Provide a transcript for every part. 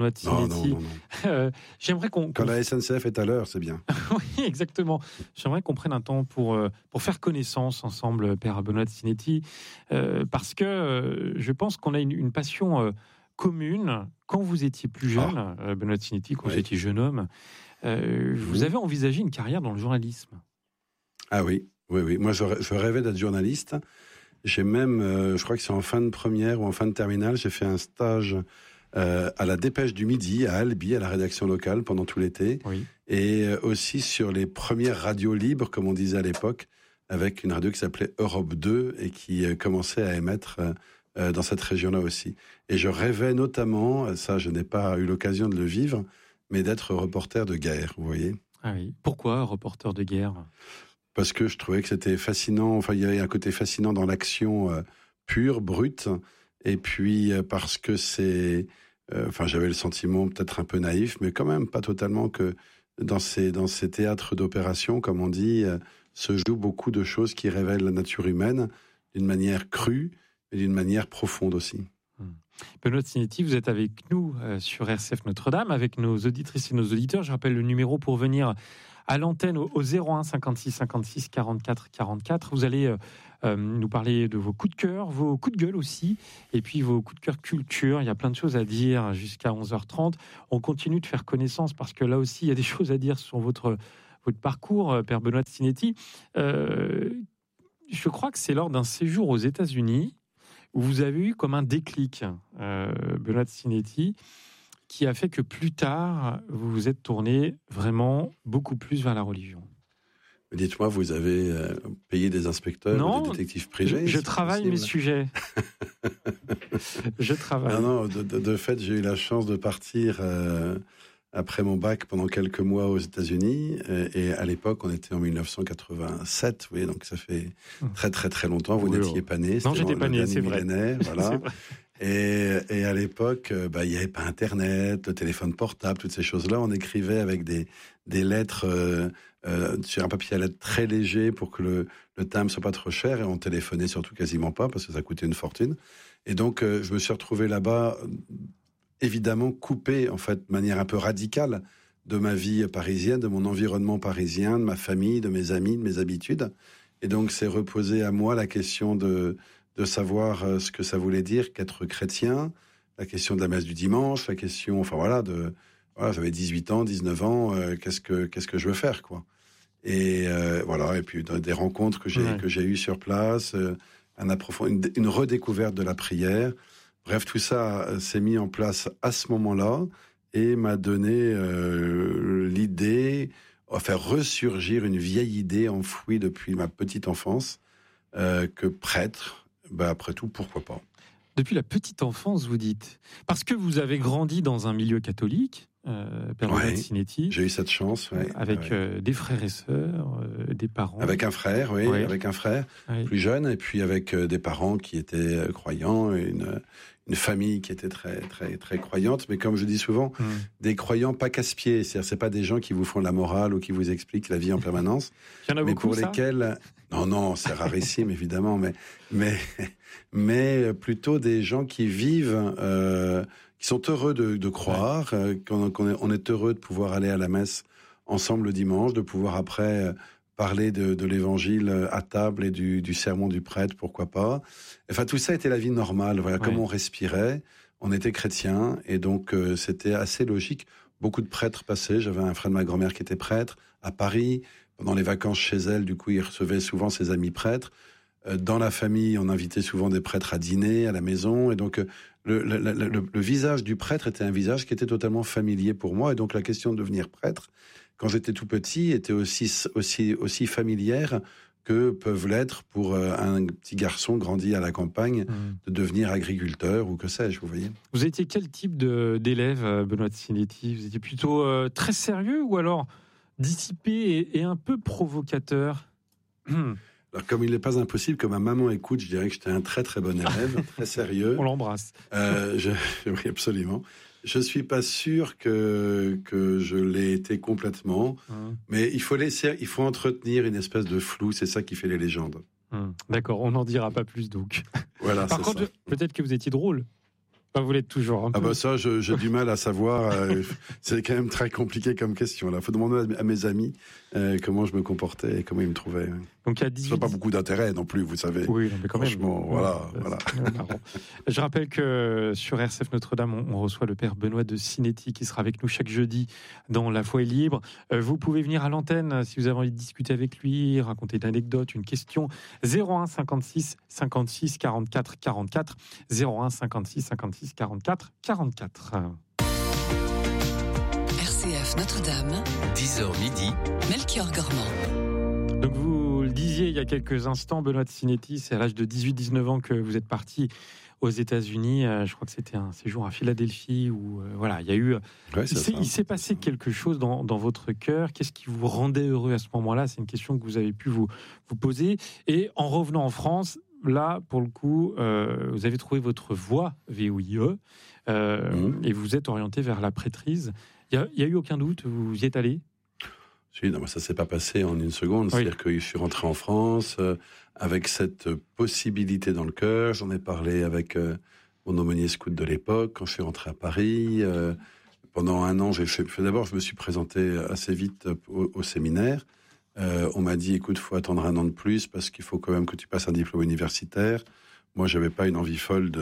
Non, Sinetti. J'aimerais qu'on... Quand la SNCF est à l'heure, c'est bien. Oui, exactement. J'aimerais qu'on prenne un temps pour faire connaissance ensemble, Père Benoît Sinetti, parce que je pense qu'on a une passion commune. Quand vous étiez plus jeune, Benoît Sinetti, quand vous étiez jeune homme, vous avez envisagé une carrière dans le journalisme. Ah oui. Moi, je rêvais d'être journaliste. J'ai même, je crois que c'est en fin de première ou en fin de terminale, j'ai fait un stage à la Dépêche du Midi, à Albi, à la rédaction locale pendant tout l'été. Oui. Et aussi sur les premières radios libres, comme on disait à l'époque, avec une radio qui s'appelait Europe 2 et qui commençait à émettre dans cette région-là aussi. Et je rêvais notamment, ça je n'ai pas eu l'occasion de le vivre, mais d'être reporter de guerre, vous voyez. Ah oui. Pourquoi reporter de guerre ? Parce que je trouvais que c'était fascinant, enfin il y avait un côté fascinant dans l'action pure, brute, et puis parce que c'est... j'avais le sentiment peut-être un peu naïf, mais quand même pas totalement, que dans ces théâtres d'opération, comme on dit, se jouent beaucoup de choses qui révèlent la nature humaine d'une manière crue et d'une manière profonde aussi. Benoît Sinetti, vous êtes avec nous sur RCF Notre-Dame, avec nos auditrices et nos auditeurs. Je rappelle le numéro pour venir à l'antenne au 01 56 56 44 44. Vous allez nous parler de vos coups de cœur, vos coups de gueule aussi, et puis vos coups de cœur culture. Il y a plein de choses à dire jusqu'à 11h30. On continue de faire connaissance parce que là aussi, il y a des choses à dire sur votre parcours, Père Benoît Sinetti. Je crois que c'est lors d'un séjour aux États-Unis où vous avez eu comme un déclic, Benoît Sinetti, qui a fait que plus tard, vous vous êtes tourné vraiment beaucoup plus vers la religion. Dites-moi, vous avez payé des inspecteurs ou des détectives privés? Je travaille mes sujets. Je travaille. Non, de fait, j'ai eu la chance de partir après mon bac pendant quelques mois aux États-Unis. Et à l'époque, on était en 1987, vous voyez, donc ça fait très très très longtemps. Vous n'étiez pas né. Non, j'étais pas né, c'est vrai. Voilà. C'est vrai. Et à l'époque, il n'y avait pas Internet, le téléphone portable, toutes ces choses-là. On écrivait avec des lettres sur un papier à lettres très léger pour que le timbre soit pas trop cher, et on téléphonait surtout quasiment pas parce que ça coûtait une fortune. Et donc, je me suis retrouvé là-bas, évidemment coupé, en fait, de manière un peu radicale de ma vie parisienne, de mon environnement parisien, de ma famille, de mes amis, de mes habitudes. Et donc, c'est reposé à moi la question de savoir ce que ça voulait dire qu'être chrétien, la question de la messe du dimanche, la question, j'avais 18 ans, 19 ans, qu'est-ce que je veux faire, quoi. Et et puis des rencontres que j'ai eues sur place, une redécouverte de la prière. Bref, tout ça s'est mis en place à ce moment-là et m'a donné l'idée, faire ressurgir une vieille idée enfouie depuis ma petite enfance, que prêtre, après tout, pourquoi pas. Depuis la petite enfance, vous dites. Parce que vous avez grandi dans un milieu catholique, Père Benoît Sinetti. J'ai eu cette chance, avec des frères et sœurs, des parents. Avec un frère, avec un frère plus jeune, et puis avec des parents qui étaient croyants, une famille qui était très très très croyante, mais comme je dis souvent, des croyants pas casse-pieds. C'est-à-dire, c'est pas des gens qui vous font la morale ou qui vous expliquent la vie en permanence. Il y en a beaucoup, pour lesquels, non, c'est rarissime évidemment, mais plutôt des gens qui vivent, qui sont heureux de croire, qu'on est heureux de pouvoir aller à la messe ensemble le dimanche, de pouvoir après parler de l'évangile à table et du sermon du prêtre, pourquoi pas. Enfin, tout ça était la vie normale. Voilà, comme on respirait, on était chrétien, et donc c'était assez logique. Beaucoup de prêtres passaient. J'avais un frère de ma grand-mère qui était prêtre à Paris. Pendant les vacances chez elle, du coup, il recevait souvent ses amis prêtres. Dans la famille, on invitait souvent des prêtres à dîner à la maison, et donc le visage du prêtre était un visage qui était totalement familier pour moi, et donc la question de devenir prêtre, quand j'étais tout petit, était aussi familière que peuvent l'être pour un petit garçon grandi à la campagne de devenir agriculteur ou que sais-je, vous voyez. Vous étiez quel type d'élève, Benoît Sinetti? Vous étiez plutôt très sérieux ou alors dissipé et un peu provocateur? Alors, comme il n'est pas impossible que ma maman écoute, je dirais que j'étais un très très bon élève, très sérieux. On l'embrasse. Oui, absolument. Je suis pas sûr que je l'ai été complètement, mais il faut entretenir une espèce de flou, c'est ça qui fait les légendes. D'accord, on n'en dira pas plus donc. Voilà, Par contre, peut-être que vous étiez drôle. Vous l'êtes toujours. Ah bah ça, j'ai du mal à savoir. C'est quand même très compliqué comme question. Il faut demander à mes amis comment je me comportais et comment ils me trouvaient. Donc il y a 18... pas beaucoup d'intérêt non plus, vous savez. Oui, mais quand même. Franchement, voilà. Je rappelle que sur RCF Notre-Dame, on reçoit le père Benoît de Sinetti qui sera avec nous chaque jeudi dans La Foi est libre. Vous pouvez venir à l'antenne si vous avez envie de discuter avec lui, raconter une anecdote, une question. 01 56 56 44 44. 01 56 56 44 44. RCF Notre-Dame. 10h midi. Melchior Gormand. Donc vous le disiez il y a quelques instants, Benoît de Sinetti, c'est à l'âge de 18-19 ans que vous êtes parti aux États-Unis. Je crois que c'était un séjour à Philadelphie où il y a eu. Il s'est passé quelque chose dans votre cœur. Qu'est-ce qui vous rendait heureux à ce moment-là? C'est une question que vous avez pu vous poser. Et en revenant en France, là, pour le coup, vous avez trouvé votre voie VOIE et vous êtes orienté vers la prêtrise. Il y a eu aucun doute, vous y êtes allé? Non, ça ne s'est pas passé en une seconde. Oui. C'est-à-dire que je suis rentré en France avec cette possibilité dans le cœur. J'en ai parlé avec mon aumônier scout de l'époque. Quand je suis rentré à Paris, pendant un an, d'abord, je me suis présenté assez vite au séminaire. On m'a dit, écoute, il faut attendre un an de plus parce qu'il faut quand même que tu passes un diplôme universitaire. Moi, je n'avais pas une envie folle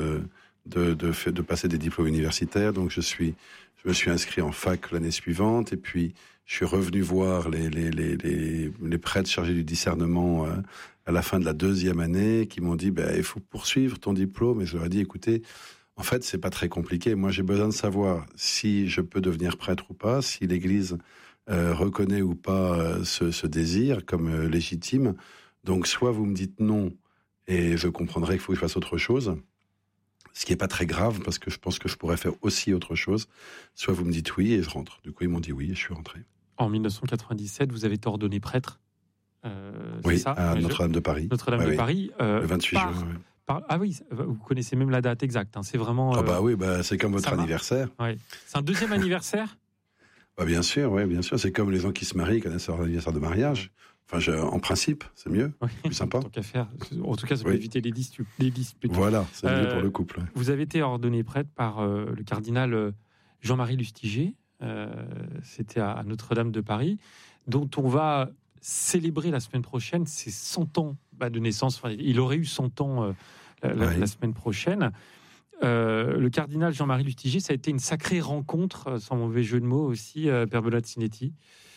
de passer des diplômes universitaires. Donc, je me suis inscrit en fac l'année suivante. Et puis, je suis revenu voir les prêtres chargés du discernement à la fin de la 2e année qui m'ont dit il faut poursuivre ton diplôme. Et je leur ai dit, écoutez, en fait, c'est pas très compliqué. Moi, j'ai besoin de savoir si je peux devenir prêtre ou pas, si l'Église reconnaît ou pas ce désir comme légitime. Donc, soit vous me dites non et je comprendrai qu'il faut que je fasse autre chose, ce qui n'est pas très grave parce que je pense que je pourrais faire aussi autre chose. Soit vous me dites oui et je rentre. Du coup, ils m'ont dit oui et je suis rentré. En 1997, vous avez été ordonné prêtre. Oui, ça, à Notre-Dame de Paris. Notre-Dame de Paris. Le 28 juin. Ah oui, vous connaissez même la date exacte. C'est vraiment. C'est comme votre anniversaire. C'est un 2e anniversaire. Bien sûr, bien sûr. C'est comme les gens qui se marient connaissent leur anniversaire de mariage. En principe, c'est mieux, plus sympa. Tant qu'à faire. En tout cas, ça peut éviter les disputes. Voilà, c'est mieux pour le couple. Vous avez été ordonné prêtre par le cardinal Jean-Marie Lustiger. C'était à Notre-Dame de Paris, dont on va célébrer la semaine prochaine ses 100 ans de naissance. Il aurait eu 100 ans la semaine prochaine. Le cardinal Jean-Marie Lustiger, ça a été une sacrée rencontre, sans mauvais jeu de mots aussi, Père Benoît de Sinetti.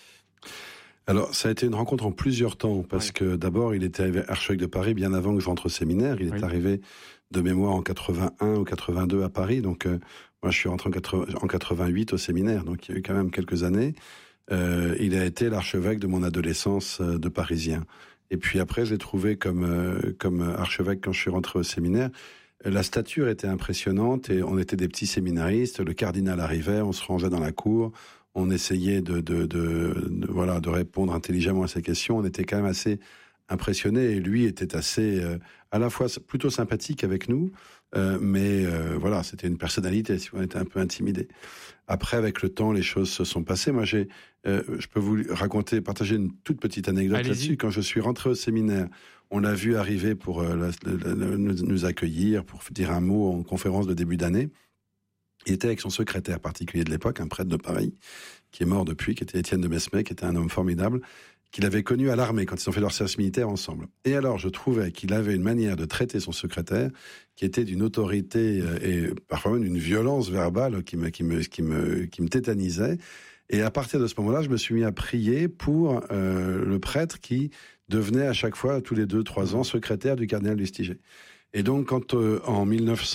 Alors, ça a été une rencontre en plusieurs temps, parce que d'abord, il était archevêque de Paris bien avant que je rentre au séminaire. Il est arrivé de mémoire en 81 ou 82 à Paris, donc moi je suis rentré en 88 au séminaire, donc il y a eu quand même quelques années. Il a été l'archevêque de mon adolescence de Parisien. Et puis après, je l'ai trouvé comme archevêque quand je suis rentré au séminaire. La stature était impressionnante et on était des petits séminaristes. Le cardinal arrivait, on se rangeait dans la cour, on essayait de répondre intelligemment à ses questions. On était quand même assez impressionné et lui était assez à la fois plutôt sympathique avec nous, mais c'était une personnalité, si on était un peu intimidé. Après, avec le temps, les choses se sont passées. Moi, je peux vous partager une toute petite anecdote là-dessus. Quand je suis rentré au séminaire, on l'a vu arriver pour nous accueillir, pour dire un mot en conférence de début d'année. Il était avec son secrétaire particulier de l'époque, un prêtre de Paris, qui est mort depuis, qui était Étienne de Mesmet, qui était un homme formidable, qu'il avait connu à l'armée quand ils ont fait leur service militaire ensemble. Et alors, je trouvais qu'il avait une manière de traiter son secrétaire qui était d'une autorité et parfois même d'une violence verbale qui me tétanisait. Et à partir de ce moment-là, je me suis mis à prier pour le prêtre qui devenait à chaque fois, tous les 2-3 ans, secrétaire du cardinal Lustiger. Et donc, quand en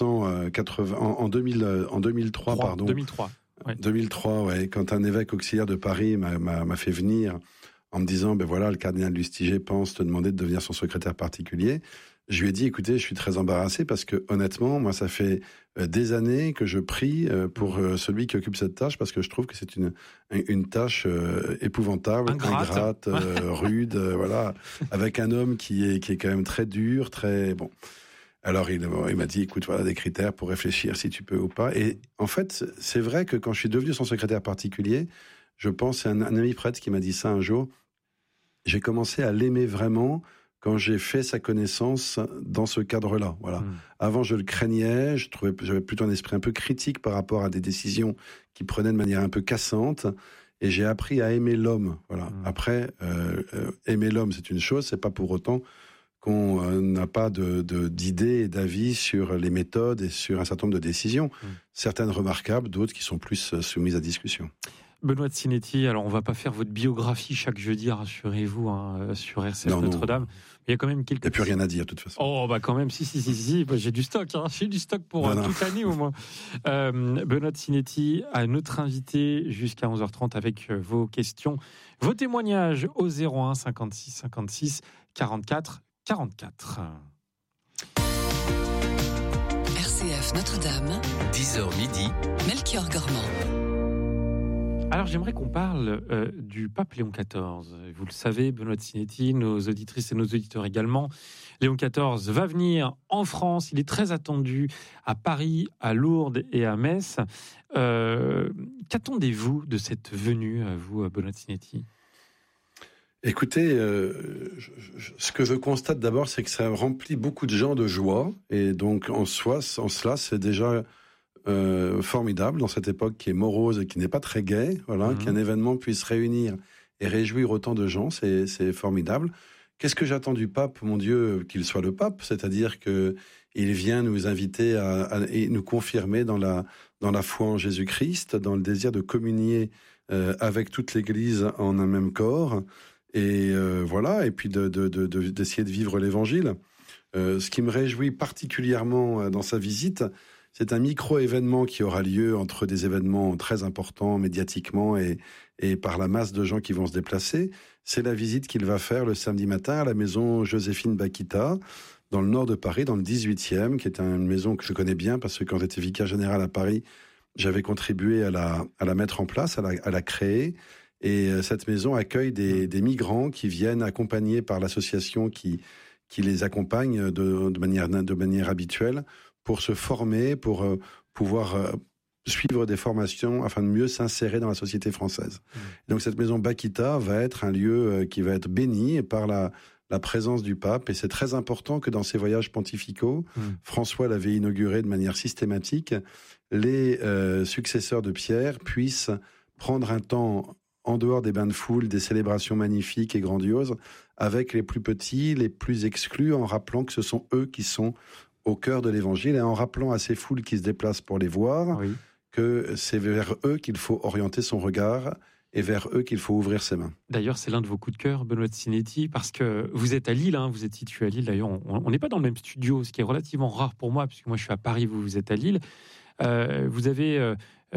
2003, quand un évêque auxiliaire de Paris m'a fait venir en me disant, le cardinal Lustiger pense te demander de devenir son secrétaire particulier, je lui ai dit, écoutez, je suis très embarrassé parce que honnêtement, moi, ça fait des années que je prie pour celui qui occupe cette tâche parce que je trouve que c'est une tâche épouvantable, ingrate, rude, avec un homme qui est quand même très dur, très bon. Alors il m'a dit, écoute, voilà des critères pour réfléchir si tu peux ou pas. Et en fait, c'est vrai que quand je suis devenu son secrétaire particulier, je pense, c'est un ami prêtre qui m'a dit ça un jour, j'ai commencé à l'aimer vraiment quand j'ai fait sa connaissance dans ce cadre-là. Voilà. Avant, je le craignais, j'avais plutôt un esprit un peu critique par rapport à des décisions qu'il prenait de manière un peu cassante, et j'ai appris à aimer l'homme. Voilà. Après, aimer l'homme, c'est une chose, c'est pas pour autant qu'on n'a pas d'idées et d'avis sur les méthodes et sur un certain nombre de décisions, certaines remarquables, d'autres qui sont plus soumises à discussion. Benoît de Sinetti, alors on ne va pas faire votre biographie chaque jeudi, rassurez-vous, sur RCF Notre-Dame. Il y a quand même quelques... Il n'y a plus rien à dire, de toute façon. Oh, bah quand même, si. Bah, j'ai du stock, j'ai du stock pour toute l'année au moins. Benoît de Sinetti, à notre invité jusqu'à 11h30 avec vos questions, vos témoignages au 01 56 56 44 44. RCF Notre-Dame, 10h midi, Melchior Gormand. Alors j'aimerais qu'on parle du pape Léon XIV. Vous le savez, Benoît de Sinetti, nos auditrices et nos auditeurs également. Léon XIV va venir en France. Il est très attendu à Paris, à Lourdes et à Metz. Qu'attendez-vous de cette venue, vous, Benoît de Sinetti ? Écoutez, ce que je constate d'abord, c'est que ça remplit beaucoup de gens de joie. Et donc, en cela, c'est déjà formidable dans cette époque qui est morose et qui n'est pas très gaie. Voilà, qu'un événement puisse réunir et réjouir autant de gens, c'est formidable. Qu'est-ce que j'attends du pape, mon Dieu, qu'il soit le pape, c'est-à-dire qu'il vient nous inviter et nous confirmer dans la foi en Jésus-Christ, dans le désir de communier avec toute l'Église en un même corps. Et voilà, et puis d'essayer de vivre l'Évangile. Ce qui me réjouit particulièrement dans sa visite, c'est un micro-événement qui aura lieu entre des événements très importants médiatiquement et par la masse de gens qui vont se déplacer. C'est la visite qu'il va faire le samedi matin à la maison Joséphine Bakhita, dans le nord de Paris, dans le 18e, qui est une maison que je connais bien parce que quand j'étais vicaire général à Paris, j'avais contribué à la mettre en place, à la créer. Et cette maison accueille des migrants qui viennent accompagnés par l'association qui les accompagne de manière habituelle pour se former, pour pouvoir suivre des formations afin de mieux s'insérer dans la société française. Donc cette maison Bakhita va être un lieu qui va être béni par la présence du pape, et c'est très important que dans ces voyages pontificaux, François l'avait inauguré de manière systématique, les successeurs de Pierre puissent prendre un temps en dehors des bains de foule, des célébrations magnifiques et grandioses, avec les plus petits, les plus exclus, en rappelant que ce sont eux qui sont au cœur de l'Évangile, et en rappelant à ces foules qui se déplacent pour les voir, que c'est vers eux qu'il faut orienter son regard, et vers eux qu'il faut ouvrir ses mains. D'ailleurs, c'est l'un de vos coups de cœur, Benoît de Sinetti, parce que vous êtes à Lille, vous êtes situé à Lille. D'ailleurs, on n'est pas dans le même studio, ce qui est relativement rare pour moi, puisque moi je suis à Paris, vous êtes à Lille. Vous avez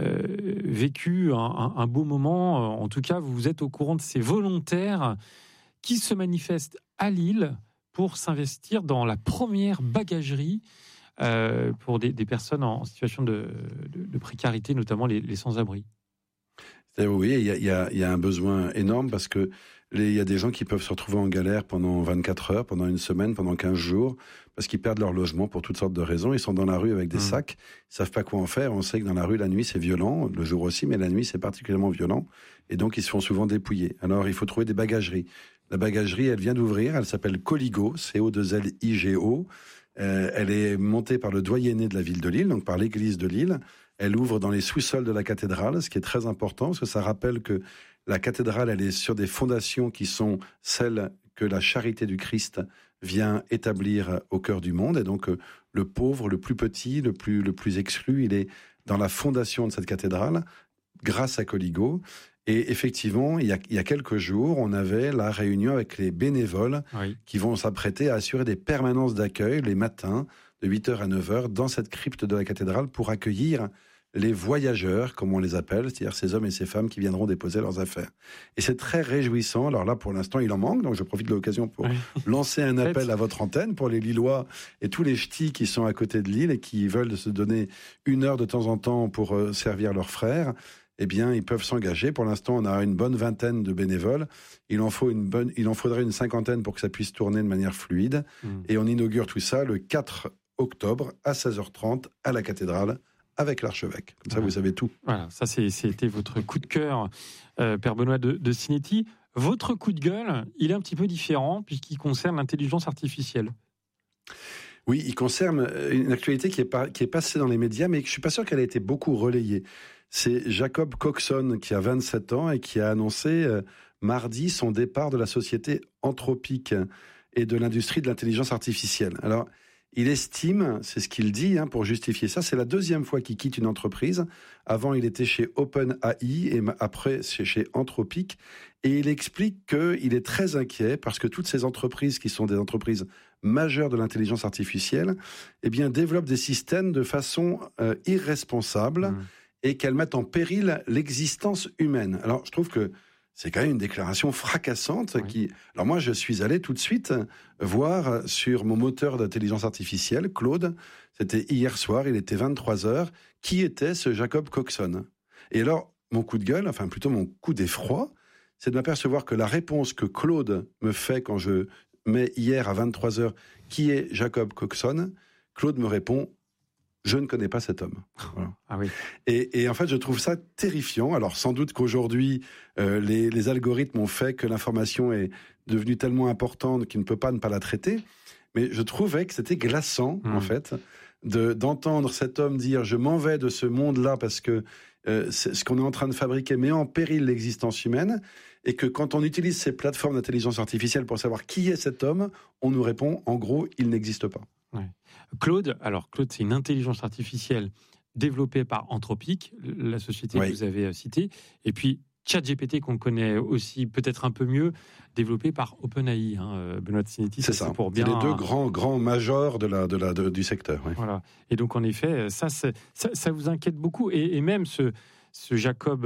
vécu un beau moment, en tout cas, vous êtes au courant de ces volontaires qui se manifestent à Lille pour s'investir dans la première bagagerie pour des personnes en situation de précarité, notamment les sans-abri. Oui, il y a un besoin énorme parce que il y a des gens qui peuvent se retrouver en galère pendant 24 heures, pendant une semaine, pendant 15 jours, parce qu'ils perdent leur logement pour toutes sortes de raisons. Ils sont dans la rue avec des sacs, ils savent pas quoi en faire. On sait que dans la rue, la nuit, c'est violent, le jour aussi, mais la nuit, c'est particulièrement violent. Et donc, ils se font souvent dépouiller. Alors, il faut trouver des bagageries. La bagagerie, elle vient d'ouvrir, elle s'appelle Coligo, CO2LIGO. Elle est montée par le doyenné de la ville de Lille, donc par l'église de Lille. Elle ouvre dans les sous-sols de la cathédrale, ce qui est très important, parce que ça rappelle que la cathédrale, elle est sur des fondations qui sont celles que la charité du Christ vient établir au cœur du monde. Et donc, le pauvre, le plus petit, le plus exclu, il est dans la fondation de cette cathédrale, grâce à Coligo. Et effectivement, il y a quelques jours, on avait la réunion avec les bénévoles qui vont s'apprêter à assurer des permanences d'accueil les matins, de 8h à 9h, dans cette crypte de la cathédrale pour accueillir les voyageurs, comme on les appelle, c'est-à-dire ces hommes et ces femmes qui viendront déposer leurs affaires. Et c'est très réjouissant. Alors là, pour l'instant, il en manque, donc je profite de l'occasion pour lancer un appel à votre antenne pour les Lillois et tous les ch'tis qui sont à côté de Lille et qui veulent se donner 1 heure de temps en temps pour servir leurs frères. Eh bien, ils peuvent s'engager. Pour l'instant, on a une bonne vingtaine de bénévoles. Il en faudrait une cinquantaine pour que ça puisse tourner de manière fluide. Et on inaugure tout ça le 4 octobre à 16h30 à la cathédrale avec l'archevêque. Comme ça, vous savez tout. Voilà, ça c'était votre coup de cœur, Père Benoît de Sinetti. Votre coup de gueule, il est un petit peu différent puisqu'il concerne l'intelligence artificielle. Oui, il concerne une actualité qui est passée dans les médias, mais je suis pas sûr qu'elle ait été beaucoup relayée. C'est Jacob Coxon qui a 27 ans et qui a annoncé mardi son départ de la société Anthropic et de l'industrie de l'intelligence artificielle. Alors, il estime, c'est ce qu'il dit pour justifier ça, c'est la deuxième fois qu'il quitte une entreprise. Avant, il était chez OpenAI et après, c'est chez Anthropic. Et il explique qu'il est très inquiet parce que toutes ces entreprises qui sont des entreprises majeures de l'intelligence artificielle, eh bien, développent des systèmes de façon irresponsable et qu'elles mettent en péril l'existence humaine. Alors, je trouve que c'est quand même une déclaration fracassante Alors moi, je suis allé tout de suite voir sur mon moteur d'intelligence artificielle, Claude, c'était hier soir, il était 23h, qui était ce Jacob Coxon. Et alors, mon coup de gueule, enfin plutôt mon coup d'effroi, c'est de m'apercevoir que la réponse que Claude me fait quand je mets hier à 23h, qui est Jacob Coxon, Claude me répond, je ne connais pas cet homme. Voilà. Ah oui. Et en fait, je trouve ça terrifiant. Alors, sans doute qu'aujourd'hui, les algorithmes ont fait que l'information est devenue tellement importante qu'il ne peut pas ne pas la traiter. Mais je trouvais que c'était glaçant, en fait, d'entendre cet homme dire « je m'en vais de ce monde-là parce que ce qu'on est en train de fabriquer met en péril l'existence humaine » et que quand on utilise ces plateformes d'intelligence artificielle pour savoir qui est cet homme, on nous répond « en gros, il n'existe pas ». Ouais. Claude, c'est une intelligence artificielle développée par Anthropic, la société que vous avez citée, et puis ChatGPT qu'on connaît aussi peut-être un peu mieux, développé par OpenAI. Benoît Sinetti, c'est ça. Pour bien. C'est les deux grands majors du secteur. Oui. Voilà. Et donc en effet, ça vous inquiète beaucoup, et même ce Jacob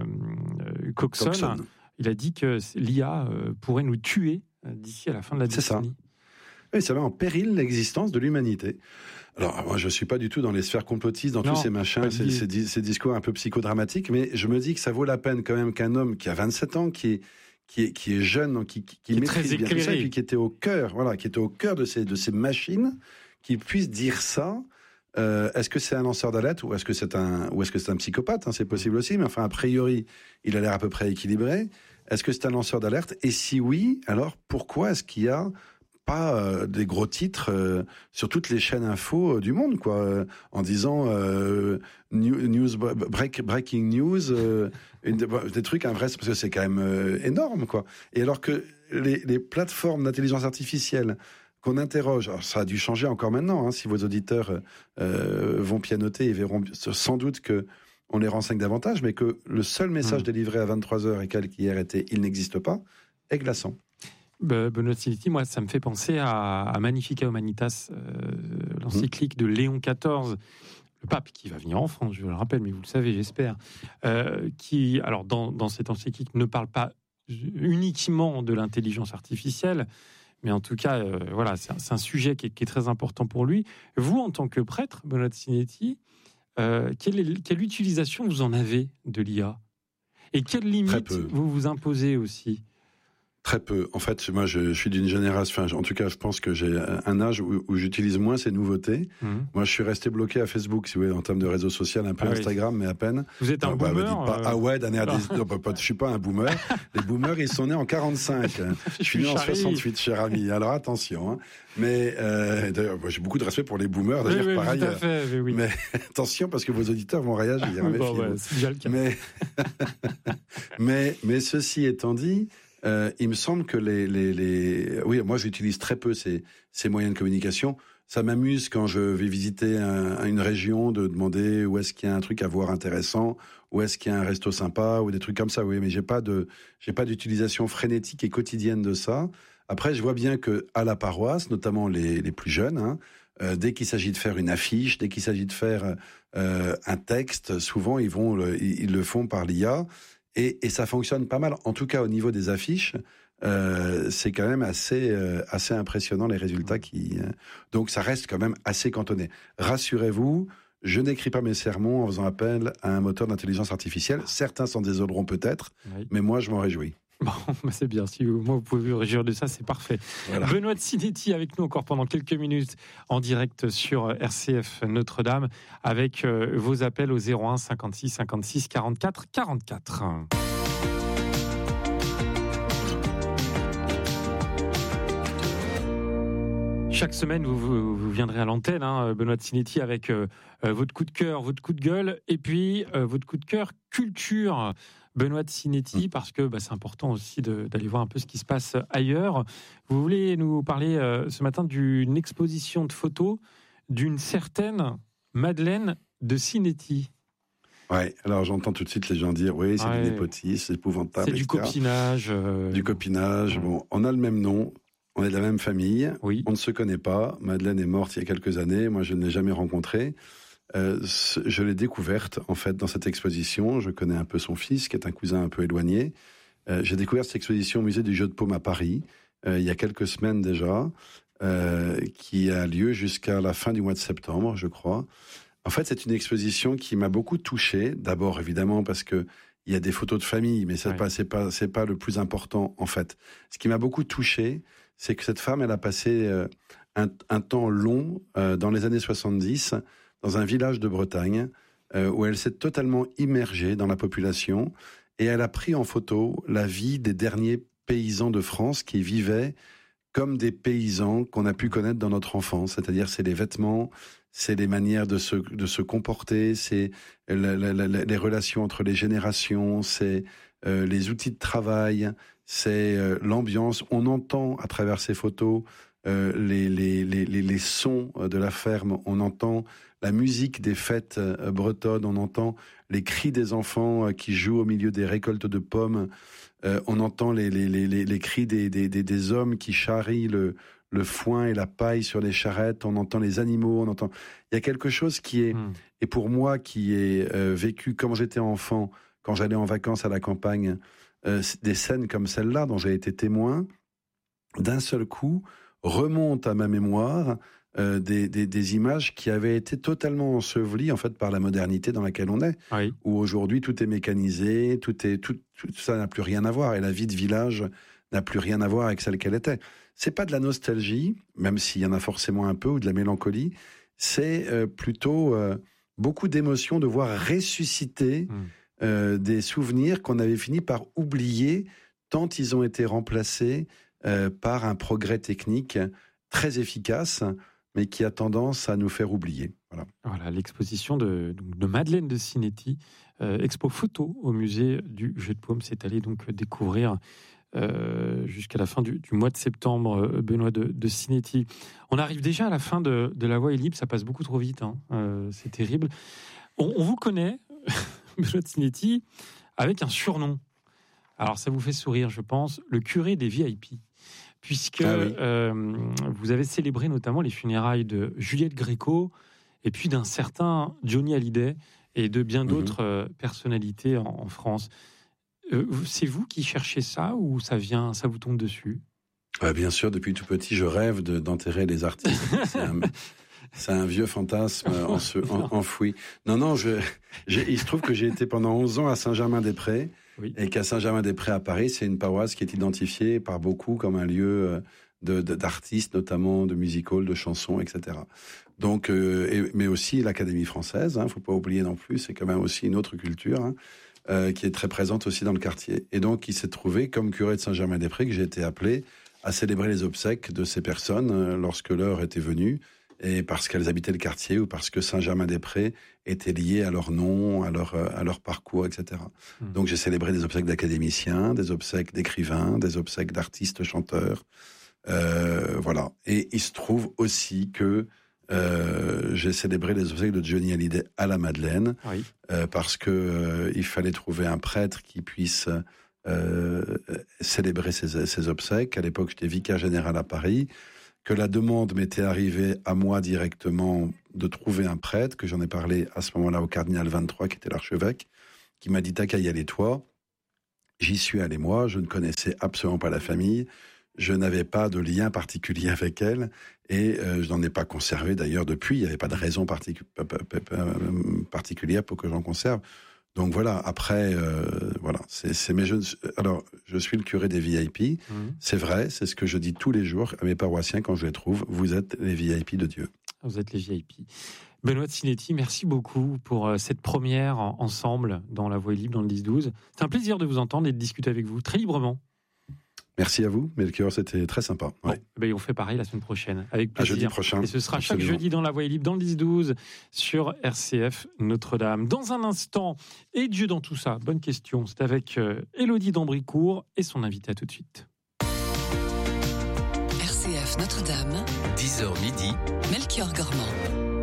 Coxon, il a dit que l'IA pourrait nous tuer d'ici à la fin de la décennie. C'est ça. Oui, ça met en péril l'existence de l'humanité. Alors, moi, je ne suis pas du tout dans les sphères complotistes, dans tous ces machins, ces discours un peu psychodramatiques, mais je me dis que ça vaut la peine quand même qu'un homme qui a 27 ans, qui est jeune, qui maîtrise bien tout ça, et puis qui était au cœur de ces machines, qui puisse dire ça. Est-ce que c'est un lanceur d'alerte ou est-ce que c'est un psychopathe, c'est possible aussi, mais enfin, a priori, il a l'air à peu près équilibré. Est-ce que c'est un lanceur d'alerte? Et si oui, alors pourquoi est-ce qu'il y a pas des gros titres sur toutes les chaînes info du monde, quoi, en disant breaking news, des trucs invraisemblables, parce que c'est quand même énorme, quoi. Et alors que les plateformes d'intelligence artificielle qu'on interroge, alors ça a dû changer encore maintenant, si vos auditeurs vont pianoter, ils verront sans doute que on les renseigne davantage, mais que le seul message délivré à 23h et quelques hier était « il n'existe pas », est glaçant. Benoît Sinetti, moi, ça me fait penser à Magnificat Humanitas, l'encyclique de Léon XIV, le pape qui va venir en France, je le rappelle, mais vous le savez, j'espère, qui, alors dans cette encyclique, ne parle pas uniquement de l'intelligence artificielle, mais en tout cas, voilà, c'est un sujet qui est très important pour lui. Vous, en tant que prêtre, Benoît Sinetti, quelle utilisation vous en avez de l'IA? Et quelles limites vous vous imposez aussi? Très peu. En fait, moi, je suis d'une génération, en tout cas, je pense que j'ai un âge où j'utilise moins ces nouveautés. Moi, je suis resté bloqué à Facebook, si vous voulez, en termes de réseau social, un peu Instagram, mais à peine. Vous êtes un boomer je suis pas un boomer. Les boomers, ils sont nés en 45. Je suis né en 68, cher ami. Alors, attention. Mais d'ailleurs, j'ai beaucoup de respect pour les boomers, d'ailleurs, pareil. Tout à fait, oui. Mais attention, parce que vos auditeurs vont réagir. C'est déjà le cas. Mais ceci étant dit, il me semble que oui, moi j'utilise très peu ces moyens de communication. Ça m'amuse quand je vais visiter une région de demander où est-ce qu'il y a un truc à voir intéressant, où est-ce qu'il y a un resto sympa ou des trucs comme ça. Oui, mais j'ai pas d'utilisation frénétique et quotidienne de ça. Après, je vois bien que à la paroisse, notamment les plus jeunes, dès qu'il s'agit de faire une affiche, dès qu'il s'agit de faire un texte, souvent ils le font par l'IA. Et ça fonctionne pas mal. En tout cas, au niveau des affiches, c'est quand même assez impressionnant les résultats donc ça reste quand même assez cantonné. Rassurez-vous, je n'écris pas mes sermons en faisant appel à un moteur d'intelligence artificielle. Certains s'en désoleront peut-être, mais moi je m'en réjouis. Bon, c'est bien. Si vous pouvez vous réjouir de ça, c'est parfait. Voilà. Benoît Sinetti avec nous encore pendant quelques minutes en direct sur RCF Notre-Dame avec vos appels au 01 56 56 44 44. Chaque semaine, vous viendrez à l'antenne, Benoît de Sinetti, avec votre coup de cœur, votre coup de gueule, et puis votre coup de cœur culture, Benoît de Sinetti, parce que c'est important aussi d'aller voir un peu ce qui se passe ailleurs. Vous voulez nous parler ce matin d'une exposition de photos d'une certaine Madeleine de Sinetti. Ouais, alors j'entends tout de suite les gens dire oui, c'est du népotisme, c'est épouvantable. C'est du copinage. Du copinage. Bon, on a le même nom, on est de la même famille, on ne se connaît pas. Madeleine est morte il y a quelques années, moi je ne l'ai jamais rencontrée. Je l'ai découverte en fait dans cette exposition. Je connais un peu son fils, qui est un cousin un peu éloigné. J'ai découvert cette exposition au musée du Jeu de Paume à Paris il y a quelques semaines déjà, qui a lieu jusqu'à la fin du mois de septembre, je crois. En fait, c'est une exposition qui m'a beaucoup touché. D'abord, évidemment, parce que il y a des photos de famille, mais c'est pas le plus important, en fait. Ce qui m'a beaucoup touché, c'est que cette femme, elle a passé un temps long dans les années 70 dans un village de Bretagne où elle s'est totalement immergée dans la population et elle a pris en photo la vie des derniers paysans de France qui vivaient comme des paysans qu'on a pu connaître dans notre enfance. C'est-à-dire, c'est les vêtements, c'est les manières de se comporter, c'est les relations entre les générations, c'est les outils de travail, c'est l'ambiance. On entend à travers ces photos les sons de la ferme, on entend la musique des fêtes bretonnes, on entend les cris des enfants qui jouent au milieu des récoltes de pommes, on entend les cris des hommes qui charrient le foin et la paille sur les charrettes, on entend les animaux, il y a quelque chose qui est, et pour moi qui est vécu quand j'étais enfant, quand j'allais en vacances à la campagne, des scènes comme celle-là dont j'ai été témoin, d'un seul coup remontent à ma mémoire des images qui avaient été totalement ensevelies en fait par la modernité dans laquelle on est, où aujourd'hui tout est mécanisé, tout ça n'a plus rien à voir, et la vie de village n'a plus rien à voir avec celle qu'elle était. C'est pas de la nostalgie, même s'il y en a forcément un peu, ou de la mélancolie, c'est plutôt beaucoup d'émotions de voir ressusciter des souvenirs qu'on avait fini par oublier, tant ils ont été remplacés par un progrès technique très efficace, mais qui a tendance à nous faire oublier. Voilà, l'exposition de Madeleine de Sinetti, expo photo au musée du Jeu de Paume. C'est allé donc découvrir jusqu'à la fin du mois de septembre, Benoît de Sinetti. On arrive déjà à la fin de La Voix est libre, ça passe beaucoup trop vite, c'est terrible. On vous connaît, Benoît de Sinetti, avec un surnom. Alors ça vous fait sourire, je pense, le curé des VIP. Puisque vous avez célébré notamment les funérailles de Juliette Gréco et puis d'un certain Johnny Hallyday et de bien d'autres personnalités en France. C'est vous qui cherchez ça ou ça vous tombe dessus ? Bien sûr, depuis tout petit, je rêve d'enterrer les artistes. C'est un vieux fantasme enfoui. Non, il se trouve que j'ai été pendant 11 ans à Saint-Germain-des-Prés. Oui. Et qu'à Saint-Germain-des-Prés à Paris, c'est une paroisse qui est identifiée par beaucoup comme un lieu d'artistes, notamment de music-hall, de chansons, etc. Donc, mais aussi l'Académie française, faut pas oublier non plus, c'est quand même aussi une autre culture qui est très présente aussi dans le quartier. Et donc, il s'est trouvé, comme curé de Saint-Germain-des-Prés, que j'ai été appelé à célébrer les obsèques de ces personnes lorsque l'heure était venue, et parce qu'elles habitaient le quartier ou parce que Saint-Germain-des-Prés était lié à leur nom, à leur parcours, etc. Donc j'ai célébré des obsèques d'académiciens, des obsèques d'écrivains, des obsèques d'artistes chanteurs. Voilà. Et il se trouve aussi que j'ai célébré les obsèques de Johnny Hallyday à la Madeleine, parce que il fallait trouver un prêtre qui puisse célébrer ces obsèques. À l'époque, j'étais vicaire général à Paris, que la demande m'était arrivée à moi directement de trouver un prêtre, que j'en ai parlé à ce moment-là au cardinal 23, qui était l'archevêque, qui m'a dit « T'as qu'à y aller toi ». J'y suis allé moi, je ne connaissais absolument pas la famille, je n'avais pas de lien particulier avec elle, et je n'en ai pas conservé d'ailleurs depuis, il n'y avait pas de raison particulière pour que j'en conserve. Donc voilà, après, voilà. Alors, je suis le curé des VIP, c'est vrai, c'est ce que je dis tous les jours à mes paroissiens quand je les trouve, vous êtes les VIP de Dieu. Vous êtes les VIP. Benoît de Sinetti, merci beaucoup pour cette première ensemble dans La Voix est libre, dans le 10-12. C'est un plaisir de vous entendre et de discuter avec vous très librement. Merci à vous, Melchior, c'était très sympa. Ouais. Bon, on fait pareil la semaine prochaine, avec plaisir. Jeudi prochain. Et ce sera absolument. chaque jeudi dans La Voix est libre, dans le 10-12, sur RCF Notre-Dame. Dans un instant, et Dieu dans tout ça? Bonne question. C'est avec Élodie d'Ambricourt et son invité. À tout de suite. RCF Notre-Dame, 10h midi, Melchior Gormand.